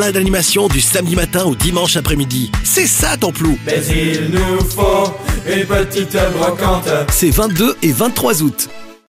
D'animation du samedi matin au dimanche après-midi. C'est ça ton plou. Mais il nous faut une petite brocante. C'est 22 et 23 août.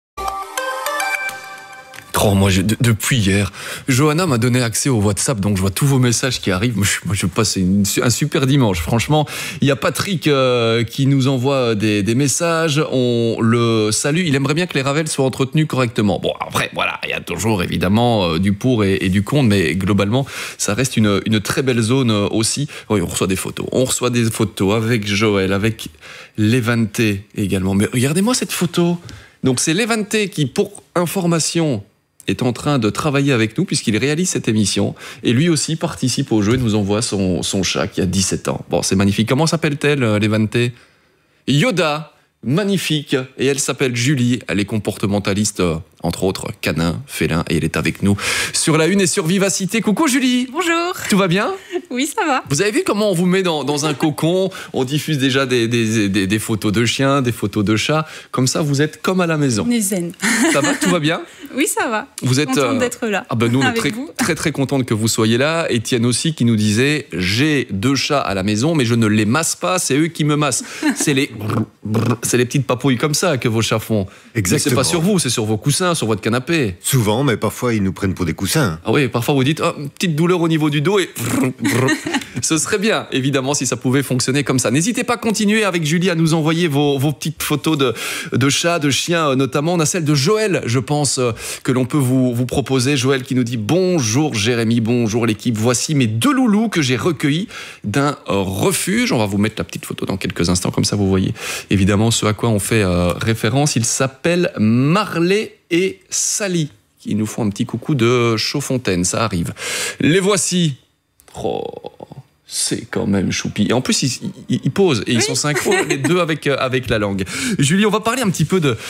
Oh, moi, depuis hier, Johanna m'a donné accès au WhatsApp, donc je vois tous vos messages qui arrivent. Moi, je passe un super dimanche. Franchement, il y a Patrick qui nous envoie des messages. On le salue. Il aimerait bien que les Ravels soient entretenus correctement. Bon, après, voilà, il y a toujours évidemment du pour et du contre, mais globalement, ça reste une très belle zone aussi. Oui, on reçoit des photos. On reçoit des photos avec Joël, avec Levante également. Mais regardez-moi cette photo. Donc, c'est Levante qui, pour information, est en train de travailler avec nous puisqu'il réalise cette émission et lui aussi participe au jeu et nous envoie son chat qui a 17 ans. Bon, c'est magnifique. Comment s'appelle-t-elle, Levante ? Yoda, magnifique. Et elle s'appelle Julie. Elle est comportementaliste, entre autres, canin, félin, et elle est avec nous sur la une et sur Vivacité. Coucou Julie. Bonjour. Tout va bien ? Oui, ça va. Vous avez vu comment on vous met dans un cocon ? On diffuse déjà des photos de chiens, des photos de chats. Comme ça, vous êtes comme à la maison. On est zen. Ça va ? Tout va bien ? Oui, ça va. Vous êtes contente d'être là. Ah ben nous, on est avec très, très contente que vous soyez là. Étienne aussi qui nous disait « J'ai 2 chats à la maison, mais je ne les masse pas, c'est eux qui me massent. » C'est les petites papouilles comme ça que vos chats font. Exactement. Mais c'est pas sur vous, c'est sur vos coussins, sur votre canapé. Souvent, mais parfois, ils nous prennent pour des coussins. Ah oui, parfois vous dites oh, « Petite douleur au niveau du dos » et ce serait bien, évidemment, si ça pouvait fonctionner comme ça. N'hésitez pas à continuer avec Julie à nous envoyer vos petites photos de chats, de chiens, notamment. On a celle de Joël, je pense, que l'on peut vous proposer. Joël qui nous dit « Bonjour Jérémy, bonjour l'équipe. Voici mes 2 loulous que j'ai recueillis d'un refuge. » On va vous mettre la petite photo dans quelques instants, comme ça vous voyez évidemment ce à quoi on fait référence. Ils s'appellent Marley et Sally, qui nous font un petit coucou de Chaudfontaine, ça arrive. Les voici. Oh, c'est quand même choupi. Et en plus, ils posent et ils sont synchro, les deux avec la langue. Julie, on va parler un petit peu de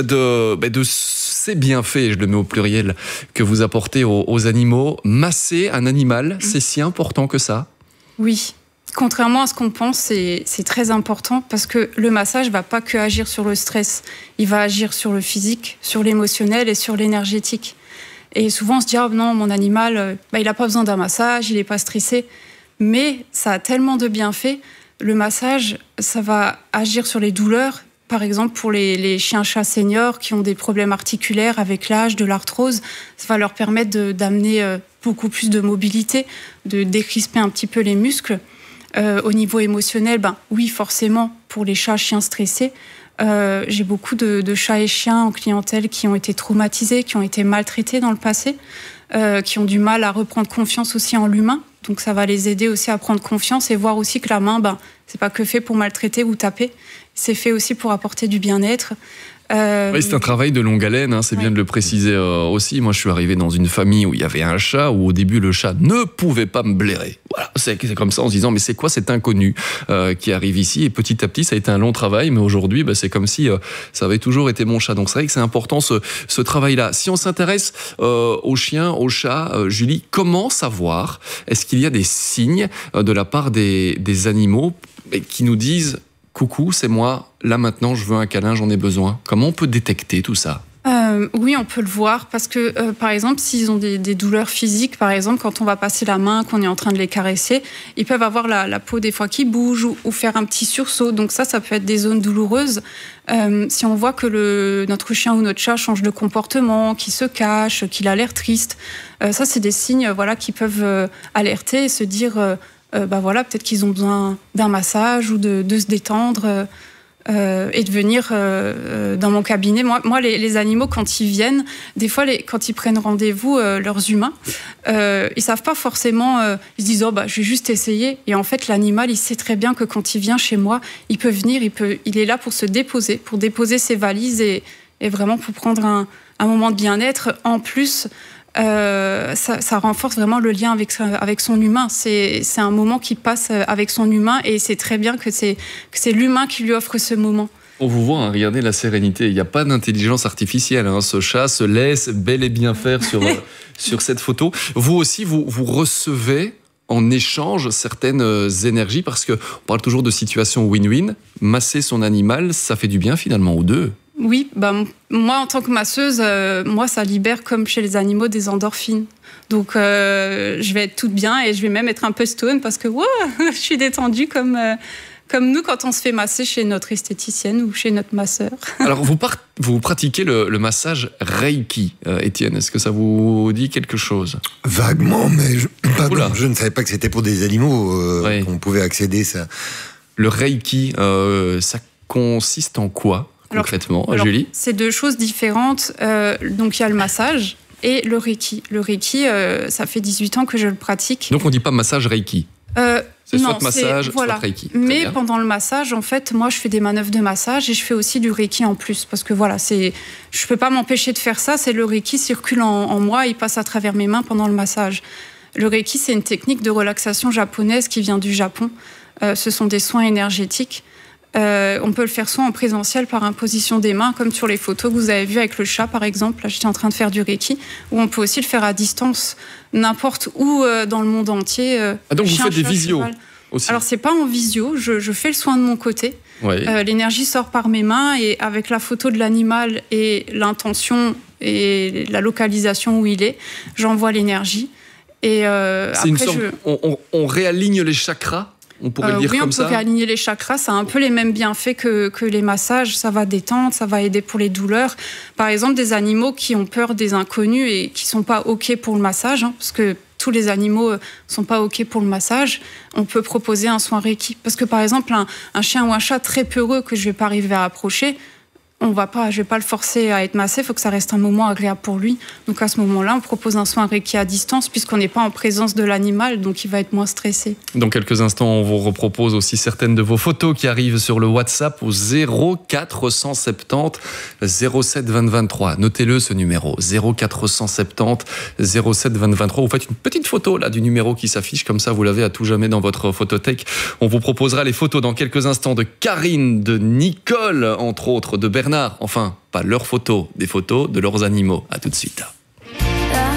ces bienfaits, je le mets au pluriel, que vous apportez aux animaux. Masser un animal, c'est si important que ça ? Oui. Contrairement à ce qu'on pense, c'est très important parce que le massage va pas que agir sur le stress. Il va agir sur le physique, sur l'émotionnel et sur l'énergétique. Et souvent, on se dit « Ah non, mon animal, il n'a pas besoin d'un massage, il n'est pas stressé. » Mais ça a tellement de bienfaits. Le massage, ça va agir sur les douleurs. Par exemple, pour les chiens-chats seniors qui ont des problèmes articulaires avec l'âge, de l'arthrose, ça va leur permettre d'amener beaucoup plus de mobilité, de décrisper un petit peu les muscles. Au niveau émotionnel, oui, forcément, pour les chats, chiens stressés, j'ai beaucoup de chats et chiens en clientèle qui ont été traumatisés, qui ont été maltraités dans le passé, qui ont du mal à reprendre confiance aussi en l'humain. Donc ça va les aider aussi à prendre confiance et voir aussi que la main, c'est pas que fait pour maltraiter ou taper, c'est fait aussi pour apporter du bien-être. Oui, c'est un travail de longue haleine, c'est bien de le préciser aussi. Moi, je suis arrivé dans une famille où il y avait un chat, où au début, le chat ne pouvait pas me blairer. Voilà, c'est comme ça en se disant, mais c'est quoi cet inconnu qui arrive ici ? Et petit à petit, ça a été un long travail, mais aujourd'hui, c'est comme si ça avait toujours été mon chat. Donc c'est vrai que c'est important ce travail-là. Si on s'intéresse aux chiens, aux chats, Julie, comment savoir ? Est-ce qu'il y a des signes de la part des animaux qui nous disent « Coucou, c'est moi, là maintenant je veux un câlin, j'en ai besoin ». Comment on peut détecter tout ça ? Oui, on peut le voir parce que, par exemple, s'ils ont des douleurs physiques, par exemple, quand on va passer la main, qu'on est en train de les caresser, ils peuvent avoir la peau des fois qui bouge ou faire un petit sursaut. Donc ça peut être des zones douloureuses. Si on voit que notre chien ou notre chat change de comportement, qu'il se cache, qu'il a l'air triste, ça c'est des signes qui peuvent alerter et se dire... peut-être qu'ils ont besoin d'un massage ou de se détendre et de venir dans mon cabinet. Moi, les animaux, quand ils viennent, des fois, quand ils prennent rendez-vous, leurs humains, ils savent pas forcément, ils se disent « je vais juste essayer ». Et en fait, l'animal, il sait très bien que quand il vient chez moi, il peut venir, il est là pour se déposer, pour déposer ses valises et vraiment pour prendre un moment de bien-être. En plus... ça renforce vraiment le lien avec son humain. C'est un moment qui passe avec son humain et c'est très bien que c'est l'humain qui lui offre ce moment. On vous voit, regardez la sérénité. Il n'y a pas d'intelligence artificielle. Ce chat se laisse bel et bien faire sur cette photo. Vous aussi, vous recevez en échange certaines énergies parce qu'on parle toujours de situation win-win. Masser son animal, ça fait du bien finalement aux deux. Oui, moi en tant que masseuse, moi ça libère comme chez les animaux des endorphines. Donc je vais être toute bien et je vais même être un peu stone parce que je suis détendue comme nous quand on se fait masser chez notre esthéticienne ou chez notre masseur. Alors vous pratiquez le massage Reiki, Étienne, est-ce que ça vous dit quelque chose? Vaguement, mais je ne savais pas que c'était pour des animaux qu'on pouvait accéder ça. Le Reiki, ça consiste en quoi concrètement, Julie? C'est deux choses différentes. Donc il y a le massage et le Reiki. Le Reiki, ça fait 18 ans que je le pratique. Donc on ne dit pas massage Reiki? C'est soit massage, soit Reiki. Mais pendant le massage, en fait, moi, je fais des manœuvres de massage et je fais aussi du Reiki en plus. Parce que je peux pas m'empêcher de faire ça. C'est le Reiki circule en moi, il passe à travers mes mains pendant le massage. Le Reiki, c'est une technique de relaxation japonaise qui vient du Japon. Ce sont des soins énergétiques. On peut le faire soit en présentiel par imposition des mains, comme sur les photos que vous avez vues avec le chat, par exemple. Là, j'étais en train de faire du Reiki. Ou on peut aussi le faire à distance, n'importe où dans le monde entier. Donc vous faites des visios aussi? Alors, c'est pas en visio. Je fais le soin de mon côté. Oui. L'énergie sort par mes mains et avec la photo de l'animal et l'intention et la localisation où il est, j'envoie l'énergie. Et c'est une sorte... On réaligne les chakras? On pourrait le dire comme ça. On peut réaligner les chakras. Ça a un peu les mêmes bienfaits que les massages. Ça va détendre, ça va aider pour les douleurs. Par exemple, des animaux qui ont peur des inconnus et qui sont pas OK pour le massage, parce que tous les animaux sont pas OK pour le massage, on peut proposer un soin Reiki. Parce que par exemple, un chien ou un chat très peureux que je vais pas arriver à approcher, je vais pas le forcer à être massé, il faut que ça reste un moment agréable pour lui. Donc à ce moment-là, on propose un soin Reiki à distance puisqu'on n'est pas en présence de l'animal, donc il va être moins stressé. Dans quelques instants, on vous repropose aussi certaines de vos photos qui arrivent sur le WhatsApp au 0470 07 20 23. Notez-le, ce numéro, 0470 07 20 23. Vous faites une petite photo là du numéro qui s'affiche, comme ça vous l'avez à tout jamais dans votre photothèque. On vous proposera les photos dans quelques instants de Karine, de Nicole, entre autres, de Bernard. Enfin, pas leurs photos, des photos de leurs animaux. À tout de suite.